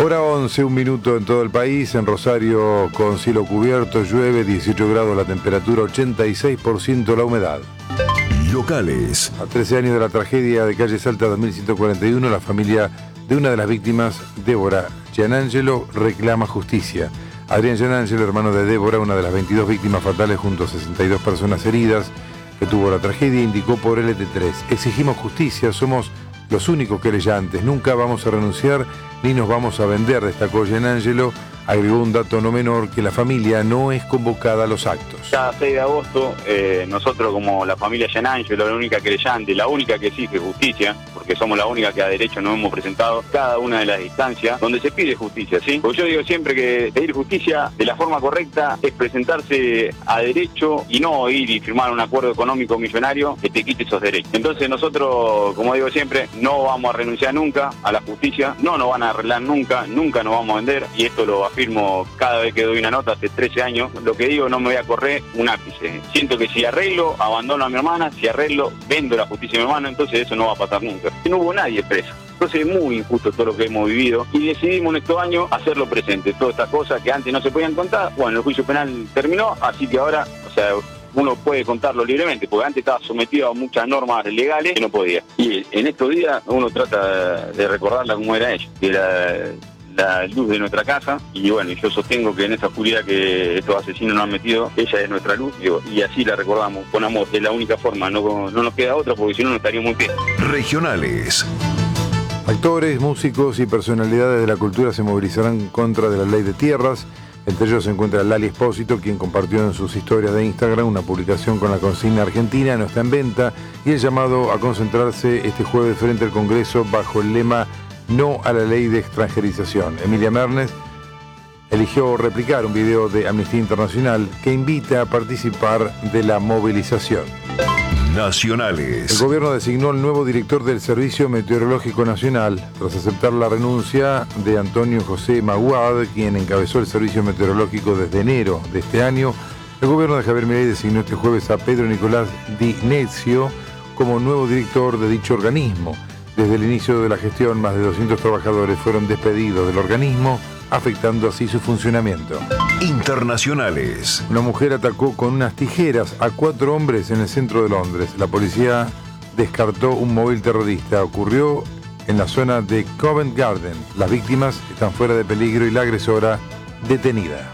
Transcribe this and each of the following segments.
Hora 11, un minuto en todo el país. En Rosario con cielo cubierto, llueve, 18 grados la temperatura, 86% la humedad. Locales. A 13 años de la tragedia de calle Salta 2141, la familia de una de las víctimas, Débora Gianangelo, reclama justicia. Adrián Gianangelo, hermano de Débora, una de las 22 víctimas fatales junto a 62 personas heridas que tuvo la tragedia, indicó por LT3: exigimos justicia, somos los únicos querellantes, nunca vamos a renunciar ni nos vamos a vender, destacó Gianangelo. Agregó un dato no menor, que la familia no es convocada a los actos. Cada 6 de agosto, nosotros como la familia Gianangelo, la única querellante, la única que exige justicia, porque somos la única que a derecho nos hemos presentado, cada una de las instancias donde se pide justicia, ¿sí? Porque yo digo siempre que pedir justicia de la forma correcta es presentarse a derecho y no ir y firmar un acuerdo económico millonario que te quite esos derechos. Entonces nosotros, como digo siempre, no vamos a renunciar nunca a la justicia, no nos van a arreglar nunca, nunca nos vamos a vender, y esto lo afirmo cada vez que doy una nota hace 13 años. Lo que digo, no me voy a correr un ápice. Siento que si arreglo, abandono a mi hermana, si arreglo, vendo la justicia a mi hermano, entonces eso no va a pasar nunca. No hubo nadie preso. Entonces es muy injusto todo lo que hemos vivido y decidimos en estos años hacerlo presente. Todas estas cosas que antes no se podían contar, bueno, el juicio penal terminó, así que ahora, uno puede contarlo libremente, porque antes estaba sometido a muchas normas legales que no podía. Y en estos días uno trata de recordarla como era ella, que era la luz de nuestra casa, y bueno, yo sostengo que en esa oscuridad que estos asesinos nos han metido, ella es nuestra luz, y así la recordamos, con amor, es la única forma, no nos queda otra, porque si no estaríamos en pie. Regionales. Actores, músicos y personalidades de la cultura se movilizarán contra de la ley de tierras. Entre ellos se encuentra Lali Espósito, quien compartió en sus historias de Instagram una publicación con la consigna "Argentina no está en venta", y el llamado a concentrarse este jueves frente al Congreso bajo el lema "No a la ley de extranjerización". Emilia Mernes eligió replicar un video de Amnistía Internacional que invita a participar de la movilización. Nacionales. El gobierno designó al nuevo director del Servicio Meteorológico Nacional tras aceptar la renuncia de Antonio José Maguad, quien encabezó el Servicio Meteorológico desde enero de este año. El gobierno de Javier Milei designó este jueves a Pedro Nicolás Di Nezio como nuevo director de dicho organismo. Desde el inicio de la gestión, más de 200 trabajadores fueron despedidos del organismo, afectando así su funcionamiento. Internacionales. Una mujer atacó con unas tijeras a 4 hombres en el centro de Londres. La policía descartó un móvil terrorista. Ocurrió en la zona de Covent Garden. Las víctimas están fuera de peligro y la agresora detenida.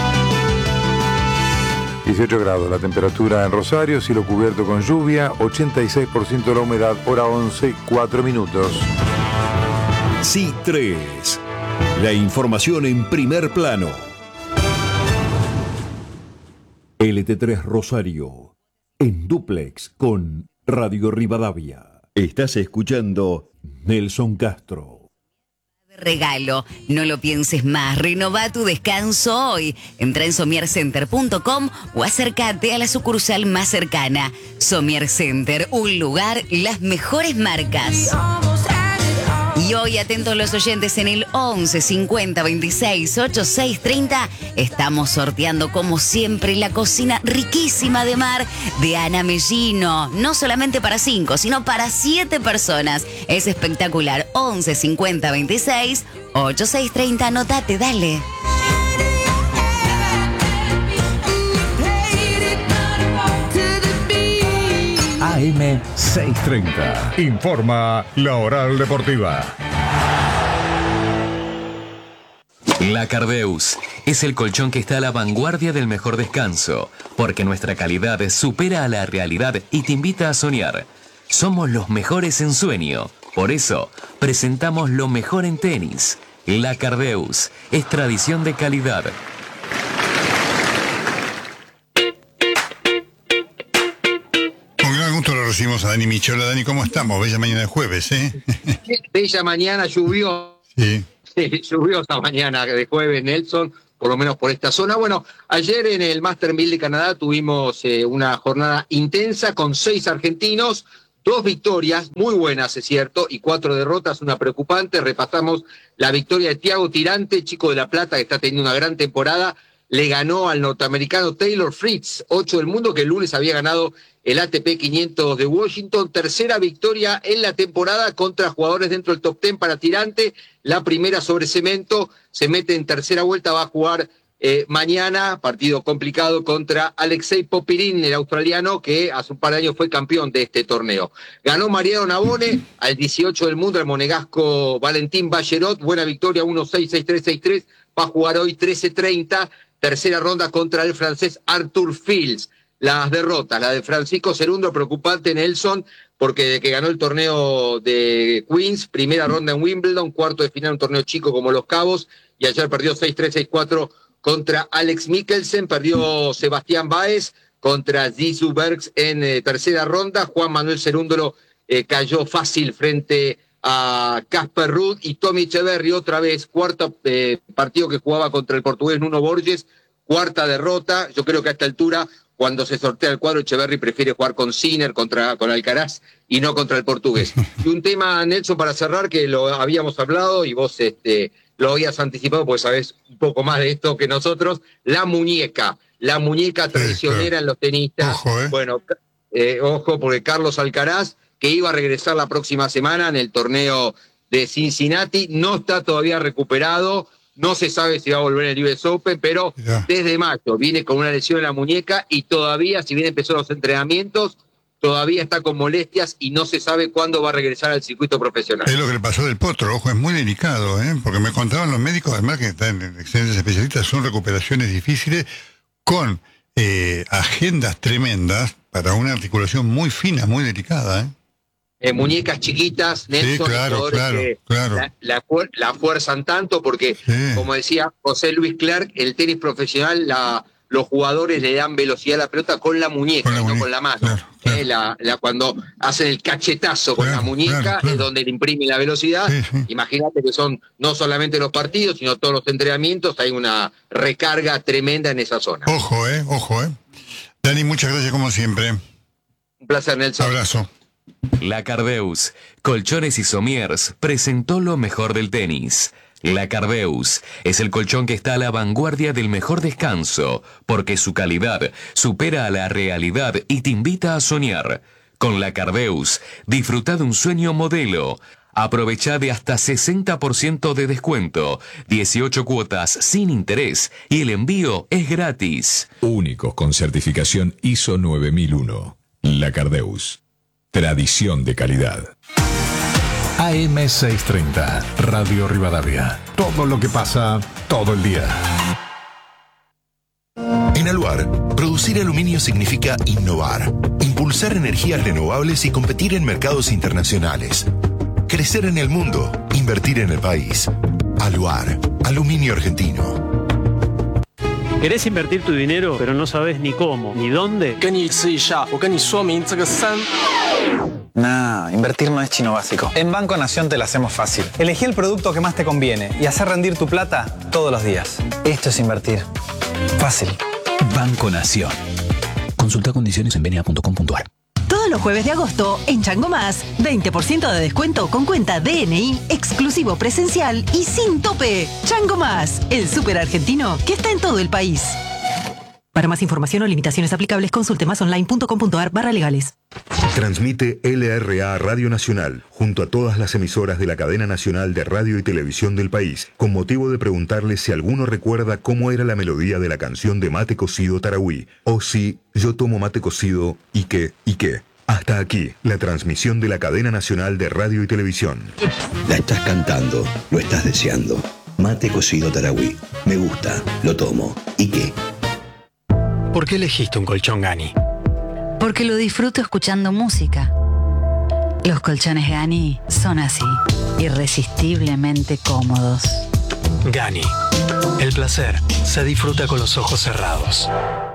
18 grados la temperatura en Rosario, cielo cubierto con lluvia, 86% de la humedad, hora 11, 4 minutos. Sí 3. La información en primer plano. LT3 Rosario, en dúplex con Radio Rivadavia. Estás escuchando Nelson Castro. Regalo, no lo pienses más, renová tu descanso hoy. Entra en somiercenter.com o acércate a la sucursal más cercana. Somier Center, un lugar, las mejores marcas. Y hoy, atentos los oyentes, en el 11 50 26 86 30 estamos sorteando como siempre la cocina riquísima de mar de Ana Mellino. No solamente para 5, sino para 7 personas. Es espectacular. 11 50 26 86 30, anotate, dale. AM 630. Informa la Oral Deportiva. La Cardeus es el colchón que está a la vanguardia del mejor descanso, porque nuestra calidad supera a la realidad y te invita a soñar. Somos los mejores en sueño, por eso presentamos lo mejor en tenis. La Cardeus es tradición de calidad. Lo recibimos a Dani Michola. Dani, ¿cómo estamos? Bella mañana de jueves, ¿eh? Bella mañana, llovió. Sí. Lluviosa mañana de jueves, Nelson, por lo menos por esta zona. Bueno, ayer en el Master 1000 de Canadá tuvimos una jornada intensa con 6 argentinos, 2 victorias, muy buenas, es cierto, y 4 derrotas, una preocupante. Repasamos la victoria de Thiago Tirante, chico de La Plata, que está teniendo una gran temporada. le ganó al norteamericano Taylor Fritz, 8 del mundo, que el lunes había ganado el ATP 500 de Washington. Tercera victoria en la temporada contra jugadores dentro del top 10 para tirante. La primera sobre cemento, se mete en tercera vuelta, va a jugar mañana, partido complicado contra Alexei Popirín, el australiano, que hace un par de años fue campeón de este torneo. Ganó Mariano Navone al 18 del mundo, el monegasco Valentín Ballerot, buena victoria, 1-6, 6-3, 6-3, va a jugar hoy 13-30, tercera ronda contra el francés Arthur Fields. Las derrotas, la de Francisco Cerundo, preocupante, Nelson, porque de que ganó el torneo de Queens, primera ronda en Wimbledon, cuarto de final, un torneo chico como Los Cabos, y ayer perdió 6-3, 6-4 contra Alex Mikkelsen, perdió Sebastián Báez contra Zizou Bergs en tercera ronda. Juan Manuel Cerúndolo cayó fácil frente a Casper Ruud, y Tommy Echeverry otra vez, cuarto partido que jugaba contra el portugués Nuno Borges, cuarta derrota. Yo creo que a esta altura, cuando se sortea el cuadro, Echeverry prefiere jugar con Sinner, con Alcaraz, y no contra el portugués. Y un tema, Nelson, para cerrar, que lo habíamos hablado y vos lo habías anticipado, porque sabés un poco más de esto que nosotros, la muñeca traicionera en los tenistas. Ojo, Bueno, ojo, porque Carlos Alcaraz, que iba a regresar la próxima semana en el torneo de Cincinnati, no está todavía recuperado, no se sabe si va a volver en el US Open, pero desde mayo viene con una lesión en la muñeca y todavía, si bien empezó los entrenamientos, todavía está con molestias y no se sabe cuándo va a regresar al circuito profesional. Es lo que le pasó del Potro, ojo, es muy delicado, porque me contaban los médicos, además que están excelentes especialistas, son recuperaciones difíciles con agendas tremendas para una articulación muy fina, muy delicada. Muñecas chiquitas, Nelson, sí, claro. La fuerzan tanto porque, como decía José Luis Clark, el tenis profesional, los jugadores le dan velocidad a la pelota con la muñeca, no con la mano. Claro. Cuando hacen el cachetazo con la muñeca es donde le imprime la velocidad. Sí. Imagínate que son no solamente los partidos, sino todos los entrenamientos, hay una recarga tremenda en esa zona. Ojo. Dani, muchas gracias como siempre. Un placer, Nelson. Abrazo. La Cardeus, Colchones y Somiers, presentó lo mejor del tenis. La Cardeus es el colchón que está a la vanguardia del mejor descanso, porque su calidad supera a la realidad y te invita a soñar. Con la Cardeus, disfruta de un sueño modelo. Aprovecha de hasta 60% de descuento, 18 cuotas sin interés y el envío es gratis. Únicos con certificación ISO 9001. La Cardeus. Tradición de calidad. AM630, Radio Rivadavia. Todo lo que pasa, todo el día. En Aluar, producir aluminio significa innovar, impulsar energías renovables y competir en mercados internacionales. Crecer en el mundo, invertir en el país. Aluar, aluminio argentino. ¿Querés invertir tu dinero, pero no sabes ni cómo, ni dónde? Nah, invertir no es chino básico. En Banco Nación te la hacemos fácil. Elegí el producto que más te conviene y hacer rendir tu plata todos los días. Esto es invertir. Fácil. Banco Nación. Consulta condiciones en bna.com.ar. Todos los jueves de agosto, en Chango Más, 20% de descuento con cuenta DNI, exclusivo presencial y sin tope. Chango Más, el súper argentino que está en todo el país. Para más información o limitaciones aplicables, consulte másonline.com.ar/legales. Transmite LRA Radio Nacional, junto a todas las emisoras de la cadena nacional de radio y televisión del país, con motivo de preguntarles si alguno recuerda cómo era la melodía de la canción de Mate Cocido Tarahui, o si yo tomo mate cocido y qué. Hasta aquí, la transmisión de la cadena nacional de radio y televisión. La estás cantando, lo estás deseando. Mate Cocido Tarahui. Me gusta, lo tomo. ¿Y qué? ¿Por qué elegiste un colchón Gani? Porque lo disfruto escuchando música. Los colchones Gani son así, irresistiblemente cómodos. Gani. El placer se disfruta con los ojos cerrados.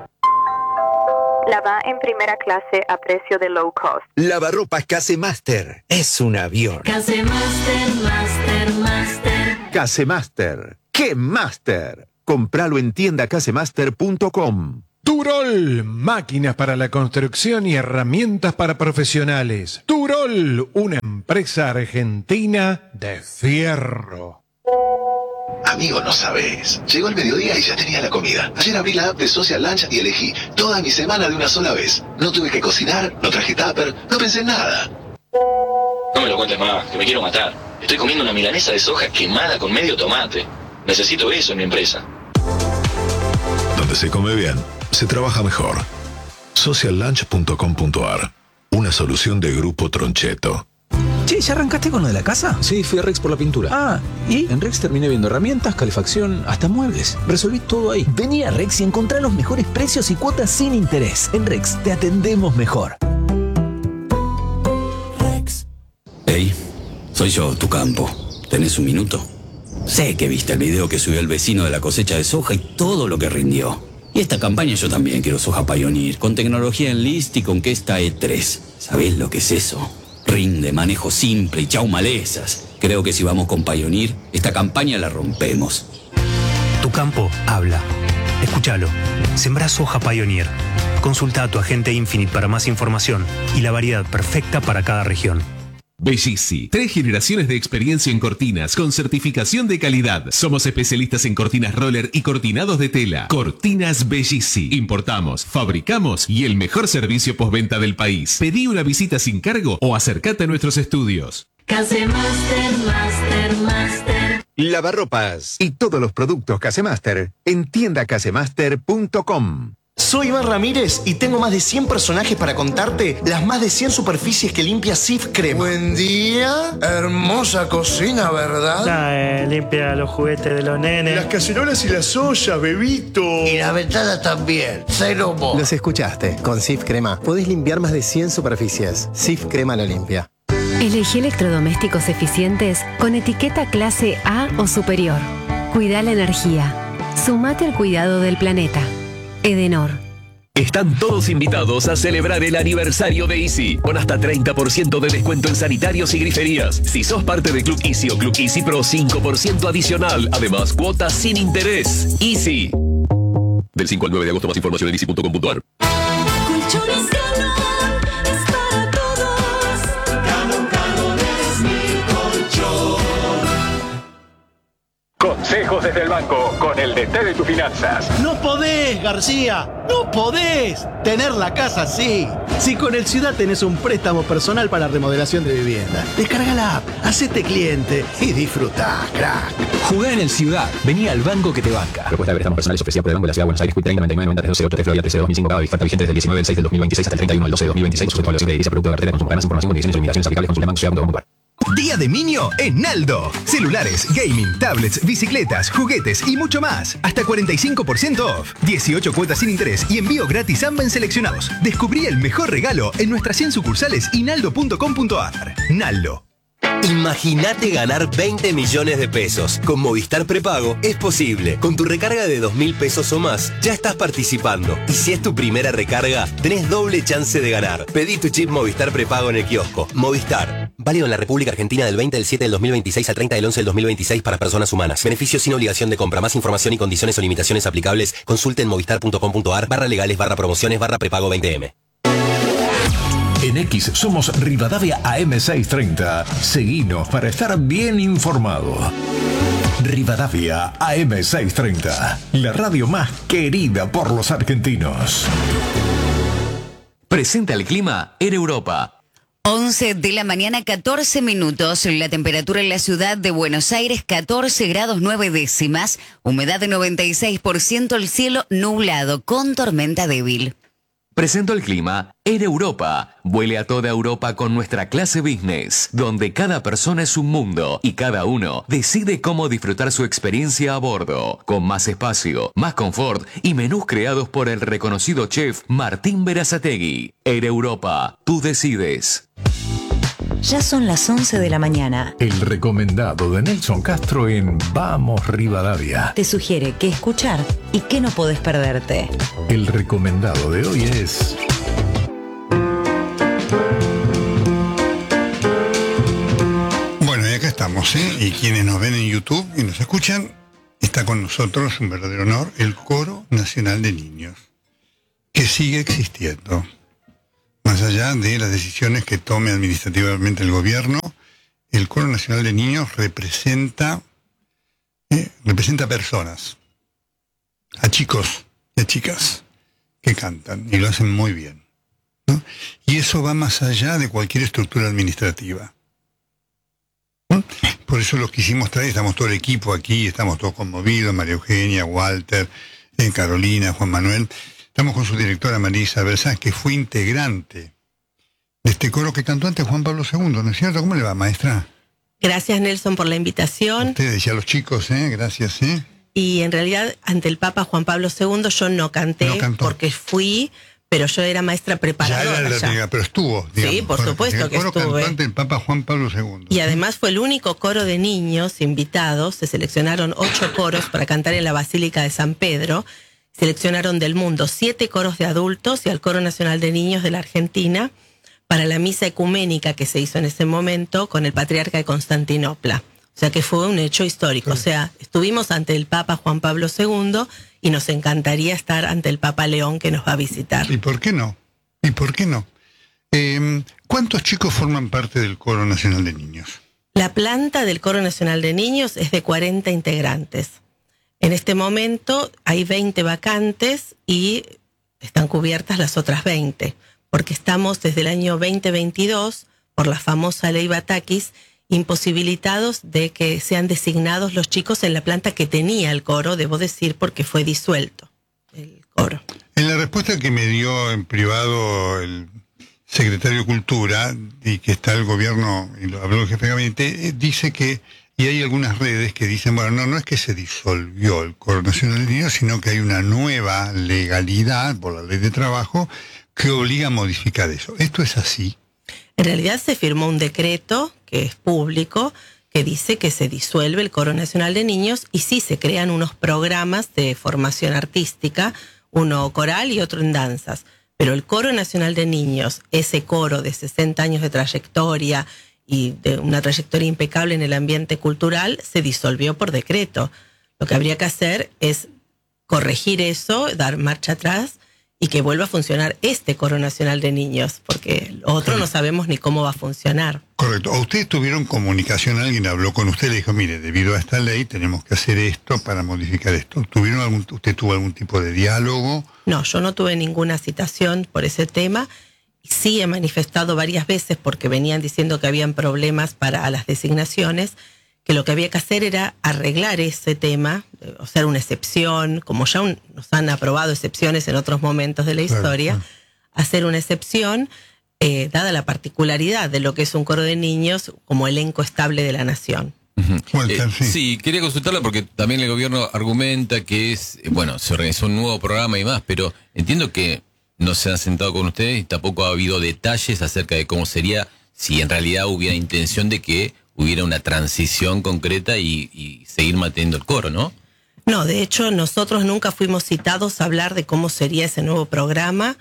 Lava en primera clase a precio de low cost. Lavarropas Casemaster. Es un avión. Casemaster, Master. Casemaster. ¡Qué Master! Compralo en tiendacasemaster.com. Turol, máquinas para la construcción y herramientas para profesionales. Turol, una empresa argentina de fierro. Amigo, no sabés. Llegó el mediodía y ya tenía la comida. Ayer abrí la app de Social Lunch y elegí toda mi semana de una sola vez. No tuve que cocinar, no traje tupper, no pensé en nada. No me lo cuentes más, que me quiero matar. Estoy comiendo una milanesa de soja quemada con medio tomate. Necesito eso en mi empresa. Donde se come bien, se trabaja mejor. Sociallunch.com.ar. Una solución de Grupo Troncheto. Che, ¿ya arrancaste con lo de la casa? Sí, fui a Rex por la pintura. Ah, ¿y? En Rex terminé viendo herramientas, calefacción, hasta muebles. Resolví todo ahí. Vení a Rex y encontrá los mejores precios y cuotas sin interés. En Rex te atendemos mejor. Rex. Hey, soy yo, tu campo. ¿Tenés un minuto? Sé que viste el video que subió el vecino de la cosecha de soja y todo lo que rindió. Y esta campaña yo también quiero soja Pioneer, con tecnología Enlist y con Kesta E3. ¿Sabés lo que es eso? Rinde, manejo simple y chau malezas. Creo que si vamos con Pioneer, esta campaña la rompemos. Tu campo habla. Escúchalo. Sembrá soja Pioneer. Consulta a tu agente Infinite para más información y la variedad perfecta para cada región. Bellisi, 3 generaciones de experiencia en cortinas con certificación de calidad. Somos especialistas en cortinas roller y cortinados de tela. Cortinas Bellisi. Importamos, fabricamos y el mejor servicio postventa del país. Pedí una visita sin cargo o acércate a nuestros estudios. Casemaster. Lavarropas y todos los productos Casemaster en tiendacasemaster.com. Soy Iván Ramírez y tengo más de 100 personajes para contarte las más de 100 superficies que limpia Cif Crema. Buen día, hermosa cocina, ¿verdad? Limpia los juguetes de los nenes. Las cacerolas y las ollas, bebito. Y las ventanas también, cero mo. Los escuchaste, con Cif Crema podés limpiar más de 100 superficies. Cif Crema lo limpia. Elegí electrodomésticos eficientes con etiqueta clase A o superior. Cuida la energía. Sumate al cuidado del planeta. Edenor. Están todos invitados a celebrar el aniversario de Easy, con hasta 30% de descuento en sanitarios y griferías. Si sos parte de Club Easy o Club Easy Pro, 5% adicional. Además, cuotas sin interés. Easy. Del 5 al 9 de agosto, más información en easy.com.ar. Colchones Gano es para todos. Gano es mi colchón. Consejos desde el banco con el DT de tus finanzas. No podés, García, no podés tener la casa así. Si con el Ciudad tenés un préstamo personal para remodelación de vivienda, descarga la app, hacete cliente y disfrutá, crack. Jugá en el Ciudad. Vení al banco que te banca. Propuesta de préstamos personales ofrecida por el Banco de la Ciudad de Buenos Aires. Quit 30 99 90 13 8 3 Florida 13 2005 cada oferta vigente desde el 19 del 6 del 2026 hasta el 31 del 12 de 2026. Sujeto a evaluación de divisa, producto de cartera, consumo. Para más información, condiciones y limitaciones aplicables. Consulta banco. Día de Minio en Naldo. Celulares, gaming, tablets, bicicletas, juguetes y mucho más. Hasta 45% off. 18 cuotas sin interés y envío gratis AMBA en seleccionados. Descubrí el mejor regalo en nuestras 100 sucursales y naldo.com.ar. Naldo. Imagínate ganar 20 millones de pesos. Con Movistar Prepago es posible. Con tu recarga de 2.000 pesos o más, ya estás participando. Y si es tu primera recarga, tenés doble chance de ganar. Pedí tu chip Movistar Prepago en el kiosco. Movistar. Válido en la República Argentina del 20 del 7 del 2026 al 30 del 11 del 2026 para personas humanas. Beneficios sin obligación de compra. Más información y condiciones o limitaciones aplicables. Consulte en movistar.com.ar/legales/prepago 20M. En X somos Rivadavia AM630. Seguinos para estar bien informado. Rivadavia AM630. La radio más querida por los argentinos. Presenta el clima en Europa. 11 de la mañana, 14 minutos. La temperatura en la ciudad de Buenos Aires, 14 grados 9 décimas. Humedad de 96%, el cielo nublado con tormenta débil. Presento el clima en Europa. Vuele a toda Europa con nuestra clase business, donde cada persona es un mundo y cada uno decide cómo disfrutar su experiencia a bordo, con más espacio, más confort y menús creados por el reconocido chef Martín Berazategui. En Europa, tú decides. Ya son las 11 de la mañana. El recomendado de Nelson Castro en Vamos Rivadavia. Te sugiere qué escuchar y qué no podés perderte. El recomendado de hoy es... Bueno, y acá estamos, ¿eh? Y quienes nos ven en YouTube y nos escuchan, está con nosotros, un verdadero honor, el Coro Nacional de Niños, que sigue existiendo. Más allá de las decisiones que tome administrativamente el gobierno, el Coro Nacional de Niños representa representa a personas, a chicos y a chicas que cantan y lo hacen muy bien, ¿no? Y eso va más allá de cualquier estructura administrativa, ¿no? Por eso los quisimos traer, estamos todo el equipo aquí, estamos todos conmovidos, María Eugenia, Walter, Carolina, Juan Manuel, estamos con su directora Marisa Bersás, que fue integrante de este coro que cantó antes Juan Pablo II, ¿no es cierto? ¿Cómo le va, maestra? Gracias, Nelson, por la invitación. Ustedes y a los chicos, gracias. Y en realidad, ante el Papa Juan Pablo II, yo no canté porque fui, pero yo era maestra preparadora. Pero estuvo, digamos. Sí, por supuesto que estuve. El coro estuve. cantante del Papa Juan Pablo II. Y además fue el único coro de niños invitados. Se seleccionaron 8 coros para cantar en la Basílica de San Pedro. Seleccionaron del mundo 7 coros de adultos y al Coro Nacional de Niños de la Argentina para la misa ecuménica que se hizo en ese momento con el patriarca de Constantinopla. O sea que fue un hecho histórico. O sea, estuvimos ante el Papa Juan Pablo II y nos encantaría estar ante el Papa León que nos va a visitar. ¿Y por qué no? ¿Cuántos chicos forman parte del Coro Nacional de Niños? La planta del Coro Nacional de Niños es de 40 integrantes. En este momento hay 20 vacantes y están cubiertas las otras 20. Porque estamos desde el año 2022, por la famosa ley Batakis, imposibilitados de que sean designados los chicos en la planta que tenía el coro, debo decir, porque fue disuelto el coro. En la respuesta que me dio en privado el secretario de Cultura, y que está el gobierno, y lo habló el jefe de gabinete, dice que, y hay algunas redes que dicen, bueno, no es que se disolvió el Coro Nacional de Niños, sino que hay una nueva legalidad por la ley de trabajo que obliga a modificar eso. ¿Esto es así? En realidad se firmó un decreto, que es público, que dice que se disuelve el Coro Nacional de Niños y sí se crean unos programas de formación artística, uno coral y otro en danzas. Pero el Coro Nacional de Niños, ese coro de 60 años de trayectoria y de una trayectoria impecable en el ambiente cultural, se disolvió por decreto. Lo que habría que hacer es corregir eso, dar marcha atrás y que vuelva a funcionar este Coro Nacional de Niños, porque el otro no sabemos ni cómo va a funcionar. Correcto. ¿O ustedes tuvieron comunicación? ¿Alguien habló con usted y le dijo, mire, debido a esta ley tenemos que hacer esto para modificar esto? ¿Usted tuvo algún tipo de diálogo? No, yo no tuve ninguna citación por ese tema. Sí he manifestado varias veces, porque venían diciendo que habían problemas para las designaciones, que lo que había que hacer era arreglar ese tema, o sea, una excepción, como ya nos han aprobado excepciones en otros momentos de la historia, hacer una excepción, dada la particularidad de lo que es un coro de niños como elenco estable de la nación. Sí, quería consultarla porque también el gobierno argumenta que se organizó un nuevo programa y más, pero entiendo que no se han sentado con ustedes y tampoco ha habido detalles acerca de cómo sería, si en realidad hubiera intención de que hubiera una transición concreta y seguir manteniendo el coro, ¿no? No, de hecho nosotros nunca fuimos citados a hablar de cómo sería ese nuevo programa.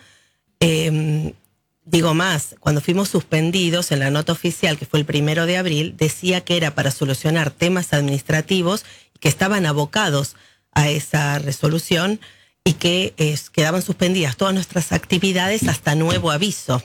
Digo más, cuando fuimos suspendidos en la nota oficial, que fue el 1 de abril, decía que era para solucionar temas administrativos y que estaban abocados a esa resolución y que quedaban suspendidas todas nuestras actividades hasta nuevo aviso.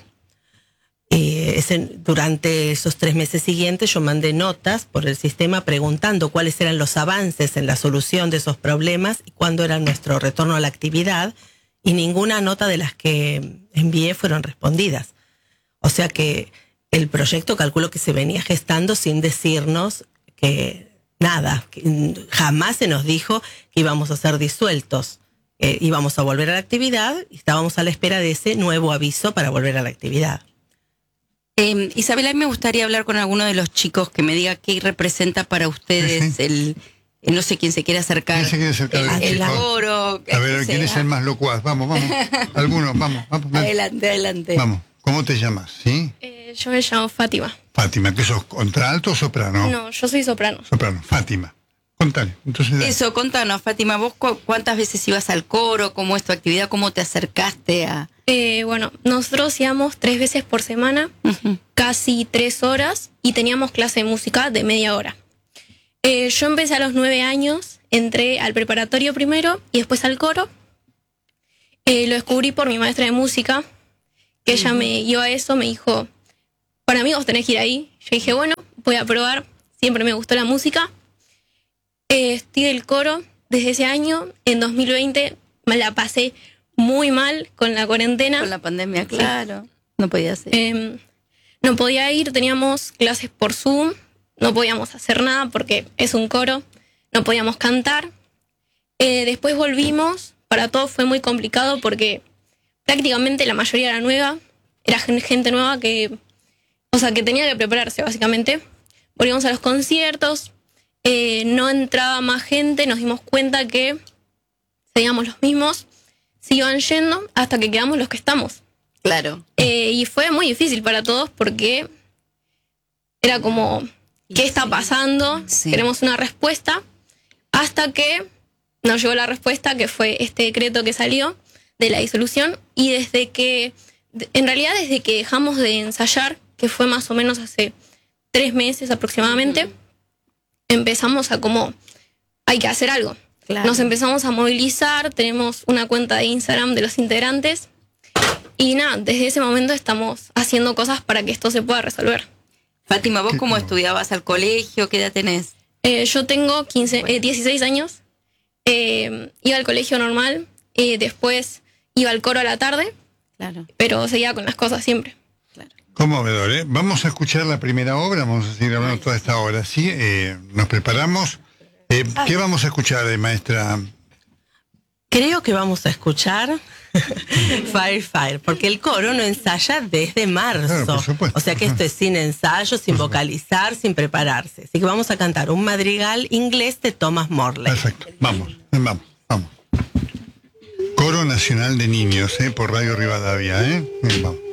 Durante esos 3 meses siguientes yo mandé notas por el sistema preguntando cuáles eran los avances en la solución de esos problemas y cuándo era nuestro retorno a la actividad, y ninguna nota de las que envié fueron respondidas. O sea que el proyecto calculo que se venía gestando sin decirnos que nada, que jamás se nos dijo que íbamos a ser disueltos. Íbamos a volver a la actividad y estábamos a la espera de ese nuevo aviso para volver a la actividad. Isabel, a mí me gustaría hablar con alguno de los chicos que me diga qué representa para ustedes no sé quién se quiere acercar. ¿Quién se quiere acercar? El coro. A ver, ¿quién es el más locuaz? Vamos. Algunos, vamos. Adelante. Vamos. ¿Cómo te llamas? ¿Sí? Yo me llamo Fátima. Fátima, ¿qué sos? ¿Contralto o soprano? No, yo soy soprano. Soprano, Fátima. Contale. Entonces, contanos, Fátima, vos cuántas veces ibas al coro, cómo es tu actividad, cómo te acercaste a... Bueno, nosotros íbamos 3 veces por semana, casi 3 horas, y teníamos clase de música de media hora. Yo empecé a los 9 años, entré al preparatorio primero y después al coro. Lo descubrí por mi maestra de música, que ella me guió a eso, me dijo, para mí vos tenés que ir ahí. Yo dije, bueno, voy a probar, siempre me gustó la música. Estoy del coro desde ese año. En 2020 me la pasé muy mal con la cuarentena. Con la pandemia, claro. No podía ser. No podía ir, teníamos clases por Zoom, no podíamos hacer nada porque es un coro, no podíamos cantar. Después volvimos, para todos fue muy complicado porque prácticamente la mayoría era nueva, era gente nueva que tenía que prepararse básicamente. Volvíamos a los conciertos, no entraba más gente, nos dimos cuenta que seguíamos los mismos, se iban yendo hasta que quedamos los que estamos. Claro. Y fue muy difícil para todos porque era como, ¿qué está pasando? Sí. Queremos una respuesta. Hasta que nos llegó la respuesta, que fue este decreto que salió de la disolución. Y desde que dejamos de ensayar, que fue más o menos hace 3 meses aproximadamente, empezamos a como, hay que hacer algo. Claro. Nos empezamos a movilizar, tenemos una cuenta de Instagram de los integrantes. Y nada, desde ese momento estamos haciendo cosas para que esto se pueda resolver. Fátima, ¿vos cómo estudiabas al colegio? ¿Qué edad tenés? Yo tengo 16 años. Iba al colegio normal. Después iba al coro a la tarde. Claro. Pero seguía con las cosas siempre. Conmovedor, ¿eh? Vamos a escuchar la primera obra, vamos a seguir hablando toda esta hora. ¿Sí? Nos preparamos. ¿Qué vamos a escuchar, maestra? Creo que vamos a escuchar Fire, porque el coro no ensaya desde marzo. Claro, por supuesto. O sea que esto es sin ensayo, sin vocalizar, sin prepararse. Así que vamos a cantar un madrigal inglés de Thomas Morley. Perfecto, vamos. Coro Nacional de Niños, por Radio Rivadavia, vamos.